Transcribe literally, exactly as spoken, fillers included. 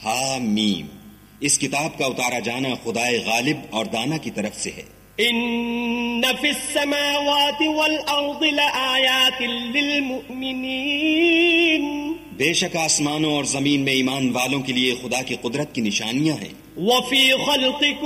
हामीम। इस किताब का उतारा जाना खुदाए गालिब और दाना की तरफ से है। इन्न फिस समावाति वल अर्दि लआयातिन लिलमुमिनीन। बेशक आसमानों और जमीन में ईमान वालों के लिए खुदा की कुदरत की निशानियां हैं। वफी खल्क़िकुम